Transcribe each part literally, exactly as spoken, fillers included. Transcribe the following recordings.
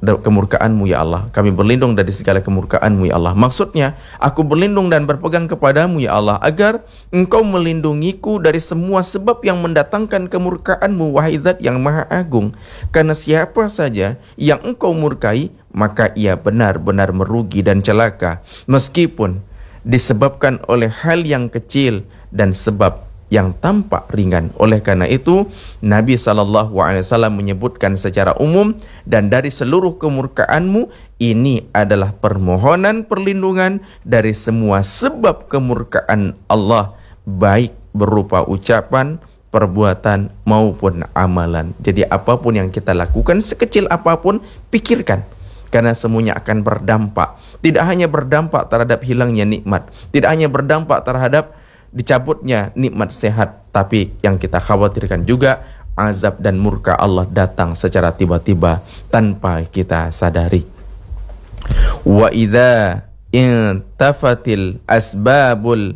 kemurkaan-Mu ya Allah. Kami berlindung dari segala kemurkaan-Mu ya Allah. Maksudnya, aku berlindung dan berpegang kepada-Mu ya Allah, agar Engkau melindungiku dari semua sebab yang mendatangkan kemurkaan-Mu, wahai Zat yang Maha Agung. Karena siapa saja yang Engkau murkai, maka ia benar-benar merugi dan celaka, meskipun disebabkan oleh hal yang kecil dan sebab yang tampak ringan. Oleh karena itu, Nabi shallallahu alaihi wasallam menyebutkan secara umum, dan dari seluruh kemurkaan-Mu, ini adalah permohonan perlindungan dari semua sebab kemurkaan Allah, baik berupa ucapan, perbuatan, maupun amalan. Jadi apapun yang kita lakukan, sekecil apapun, pikirkan. Karena semuanya akan berdampak. Tidak hanya berdampak terhadap hilangnya nikmat, tidak hanya berdampak terhadap dicabutnya nikmat sehat, tapi yang kita khawatirkan juga azab dan murka Allah datang secara tiba-tiba tanpa kita sadari. Wa idza intafatil asbabul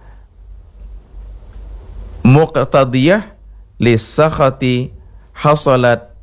muqtadiyah lisakhati hasalat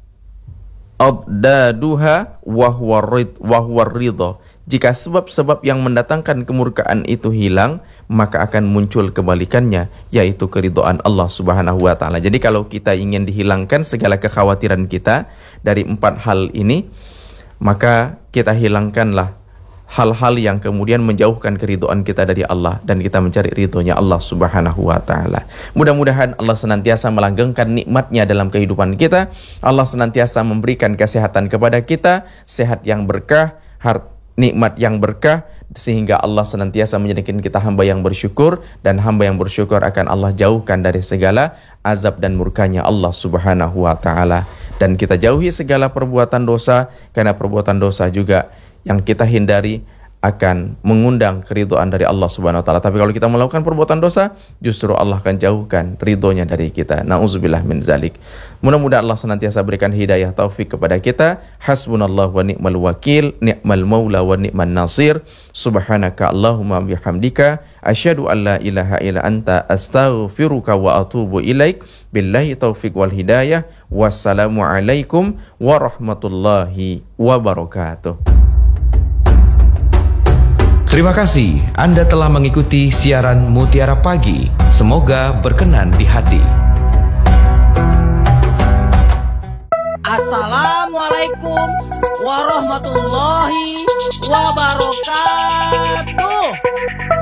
addaduha wa huwa rid wa huwa ridha. Jika sebab-sebab yang mendatangkan kemurkaan itu hilang, maka akan muncul kebalikannya, yaitu keridhaan Allah Subhanahu wa taala. Jadi kalau kita ingin dihilangkan segala kekhawatiran kita dari empat hal ini, maka kita hilangkanlah hal-hal yang kemudian menjauhkan keridhaan kita dari Allah, dan kita mencari ridhonya Allah Subhanahu wa taala. Mudah-mudahan Allah senantiasa melanggengkan nikmatnya dalam kehidupan kita. Allah senantiasa memberikan kesehatan kepada kita, sehat yang berkah, harta nikmat yang berkah, sehingga Allah senantiasa menjadikan kita hamba yang bersyukur, dan hamba yang bersyukur akan Allah jauhkan dari segala azab dan murkanya Allah Subhanahu wa taala. Dan kita jauhi segala perbuatan dosa, karena perbuatan dosa juga yang kita hindari akan mengundang keridhaan dari Allah Subhanahu wa taala. Tapi kalau kita melakukan perbuatan dosa, justru Allah akan jauhkan ridhonya dari kita. Nauzubillah min zalik. Mudah-mudahan Allah senantiasa berikan hidayah taufik kepada kita. Hasbunallahu wa ni'mal wakil, ni'mal maula wa ni'man nasir. Subhanaka Allahumma bihamdika, asyhadu an la ilaha illa anta, astaghfiruka wa atubu ilaik. Billahi taufik wal hidayah. Wassalamu alaikum warahmatullahi wabarakatuh. Terima kasih Anda telah mengikuti siaran Mutiara Pagi. Semoga berkenan di hati. Assalamualaikum warahmatullahi wabarakatuh.